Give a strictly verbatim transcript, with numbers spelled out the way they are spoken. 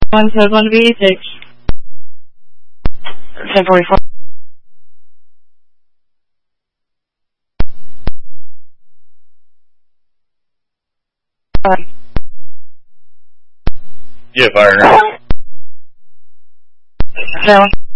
One says one to be six. ten forty-four. Yeah, fire. Seven.